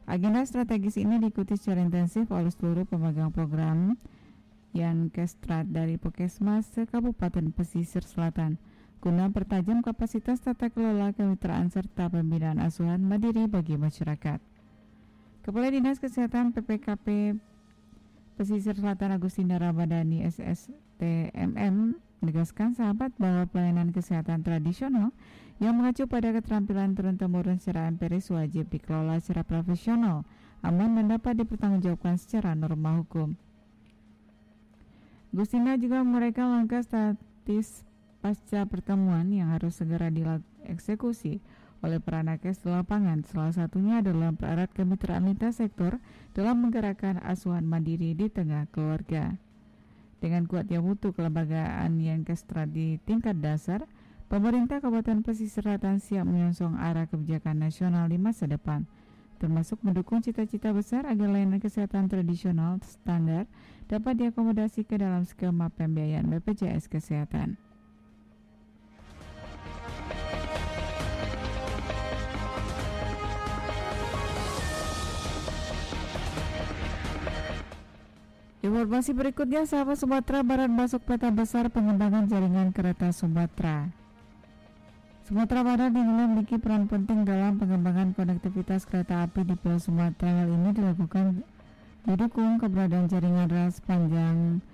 Agenda strategis ini diikuti secara intensif oleh seluruh pemegang program Yankestrat dari Puskesmas se-Kabupaten Pesisir Selatan guna pertajam kapasitas tata kelola kemitraan serta pembinaan asuhan mandiri bagi masyarakat. Kepala Dinas Kesehatan PPKP Pesisir Selatan Agustina Ramadhani SSTMM menegaskan sahabat bahwa pelayanan kesehatan tradisional yang mengacu pada keterampilan turun-temurun secara empiris wajib dikelola secara profesional, aman dan dapat dipertanggungjawabkan secara norma hukum. Agustina juga mereka langkah statis pasca pertemuan yang harus segera dieksekusi oleh para nakes di lapangan. Salah satunya adalah pererat kemitraan lintas sektor dalam menggerakkan asuhan mandiri di tengah keluarga. Dengan kuatnya mutu kelembagaan Yankestrat di tingkat dasar, pemerintah Kabupaten Pesisir Selatan siap menyongsong arah kebijakan nasional di masa depan, termasuk mendukung cita-cita besar agar layanan kesehatan tradisional standar dapat diakomodasi ke dalam skema pembiayaan BPJS Kesehatan. Informasi berikutnya, sahabat Sumatera Barat masuk peta besar pengembangan jaringan kereta Sumatera. Sumatera Barat dinilai memiliki peran penting dalam pengembangan konektivitas kereta api di Pulau Sumatera. Hal ini dilakukan didukung keberadaan jaringan rel sepanjang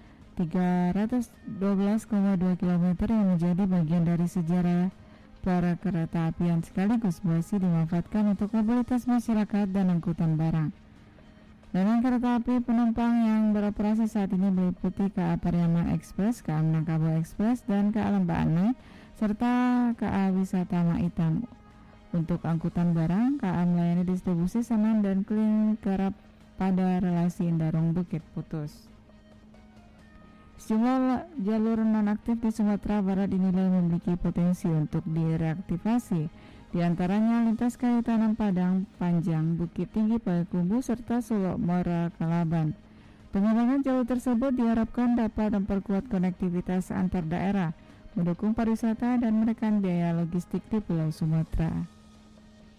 312,2 km yang menjadi bagian dari sejarah para kereta api yang sekaligus masih dimanfaatkan untuk mobilitas masyarakat dan angkutan barang. Dengan kereta api penumpang yang beroperasi saat ini meliputi KA Pariaman Express, KA Minangkabau Express, dan KA Lembaan, serta KA Wisata Maitam. Untuk angkutan barang, KA melayani distribusi semen dan kling kerap pada relasi Indarung Bukit Putus. Sejumlah jalur non-aktif di Sumatera Barat dinilai memiliki potensi untuk direaktivasi. Di antaranya lintas kayu tanam Padang, Panjang, Bukit Tinggi, Payakumbuh, serta Solo Muara Kalaban. Pengembangan jalur tersebut diharapkan dapat memperkuat konektivitas antar daerah, mendukung pariwisata dan menekan biaya logistik di Pulau Sumatera.